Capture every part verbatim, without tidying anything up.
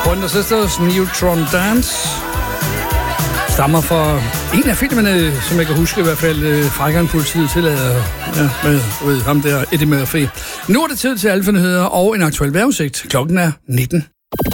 Pointer Sisters, Neutron Dance, stammer fra en af filmene, som jeg kan huske i hvert fald, Frækkeren politiet tillader, ja, med ved, ham der, Eddie Murphy. Nu er det tid til Alfa-nyheder og en aktuel vejrudsigt. Klokken er nitten.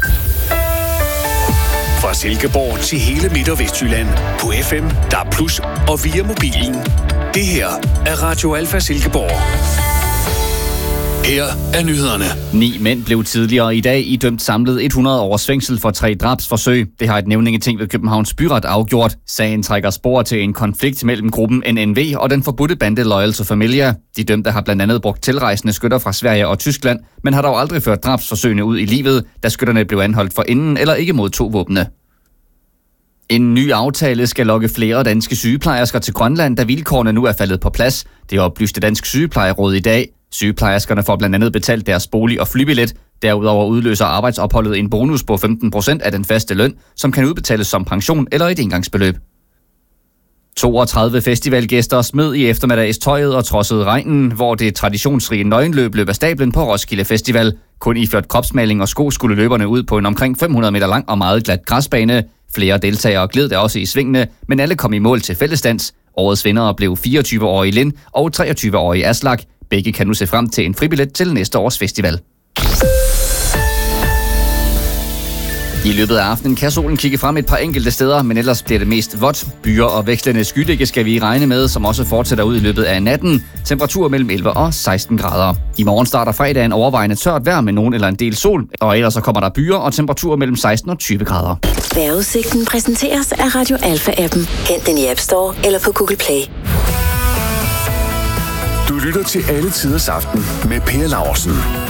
Fra Silkeborg til hele Midt- og Vestjylland på F M, D A B plus, og via mobilen. Det her er Radio Alfa Silkeborg. Her er nyhederne. Ni mænd blev tidligere i dag idømt samlet hundrede års fængsel for tre drabsforsøg. Det har et nævningeting ved Københavns Byret afgjort. Sagen trækker spor til en konflikt mellem gruppen N N V og den forbudte bande Loyal to Familia. De dømte har blandt andet brugt tilrejsende skytter fra Sverige og Tyskland, men har dog aldrig ført drabsforsøgene ud i livet, da skytterne blev anholdt for inden eller ikke modtog våbne. En ny aftale skal lokke flere danske sygeplejersker til Grønland, da vilkårene nu er faldet på plads. Det oplyste Dansk Sygeplejeråd i dag. Sygeplejerskerne får blandt andet betalt deres bolig- og flybillet. Derudover udløser arbejdsopholdet en bonus på femten procent af den faste løn, som kan udbetales som pension eller et engangsbeløb. toogtredive festivalgæster smed i eftermiddags tøjet og trodsede regnen, hvor det traditionsrige nøgenløb løb af stablen på Roskilde Festival. Kun iført kropsmaling og sko skulle løberne ud på en omkring fem hundrede meter lang og meget glat græsbane. Flere deltagere gled der også i svingene, men alle kom i mål til fællesdans. Årets vindere blev fireogtyve-årige Lind og treogtyve-årige Aslak. Begge kan nu se frem til en fribillet til næste års festival. I løbet af aftenen kan solen kigge frem et par enkelte steder, men ellers bliver det mest vådt. Byer og vekslende skydække skal vi regne med, som også fortsætter ud i løbet af natten. Temperaturer mellem elleve og seksten grader. I morgen starter fredagen overvejende tørt vejr med nogen eller en del sol, og ellers så kommer der byer og temperaturer mellem seksten og tyve grader. Vejrudsigten præsenteres af Radio Alfa-appen. Hent den i App Store eller på Google Play. Du lytter til Alle Tiders Aften med Per Laursen.